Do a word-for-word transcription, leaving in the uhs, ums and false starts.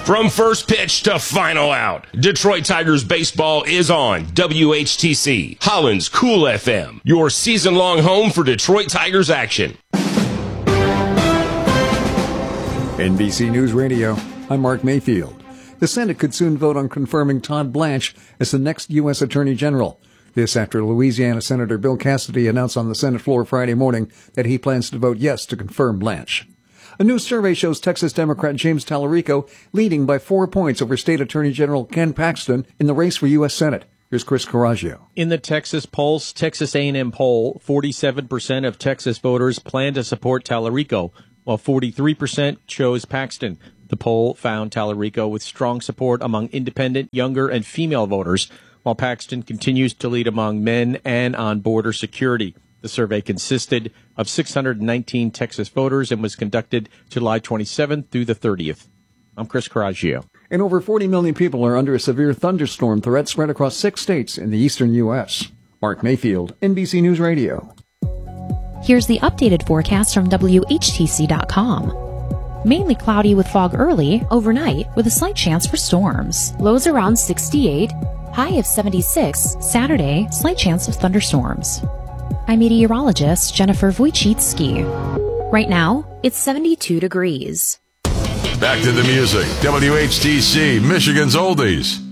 From first pitch to final out, Detroit Tigers baseball is on W H T C, Holland's Cool F M, your season-long home for Detroit Tigers action. N B C News Radio, I'm Mark Mayfield. The Senate could soon vote on confirming Todd Blanche as the next U S Attorney General. This after Louisiana Senator Bill Cassidy announced on the Senate floor Friday morning that he plans to vote yes to confirm Blanche. A new survey shows Texas Democrat James Tallarico leading by four points over State Attorney General Ken Paxton in the race for U S Senate. Here's Chris Coraggio. In the Texas Pulse, Texas A and M poll, forty-seven percent of Texas voters plan to support Tallarico, while forty-three percent chose Paxton. The poll found Tallarico with strong support among independent, younger, and female voters, while Paxton continues to lead among men and on border security. The survey consisted of six hundred nineteen Texas voters and was conducted July twenty-seventh through the thirtieth. I'm Chris Coraggio. And over forty million people are under a severe thunderstorm threat spread across six states in the eastern U S. Mark Mayfield, N B C News Radio. Here's the updated forecast from W H T C dot com. Mainly cloudy with fog early, overnight, with a slight chance for storms. Lows around sixty-eight, high of seventy-six. Saturday, slight chance of thunderstorms. I'm meteorologist Jennifer Wojcicki. Right now, it's seventy-two degrees. Back to the music. W H T C, Michigan's Oldies.